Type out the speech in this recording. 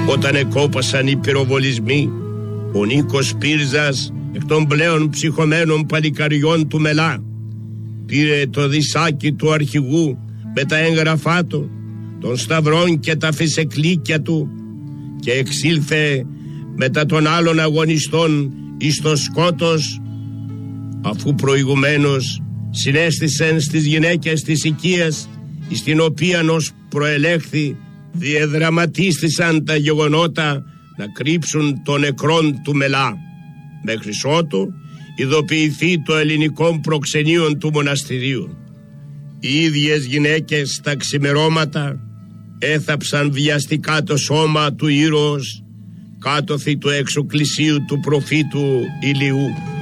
όταν εκόπασαν οι πυροβολισμοί, ο Νίκος Πύρζας, εκ των πλέον ψυχωμένων παλικαριών του Μελά, πήρε το δισάκι του αρχηγού με τα έγγραφά του, των σταυρών και τα φυσεκλίκια του, και εξήλθε μετά των άλλων αγωνιστών εις το σκότος, αφού προηγουμένως συνέστησεν στις γυναίκες της οικίας, εις την οποία ως προελέχθη διεδραματίστησαν τα γεγονότα να κρύψουν των νεκρών του Μελά, μέχρι ότου ειδοποιηθεί το ελληνικό προξενείο του μοναστηρίου. Οι ίδιες γυναίκες στα ξημερώματα έθαψαν βιαστικά το σώμα του ήρωος κάτωθι του εξωκλησίου του προφήτου Ηλιού.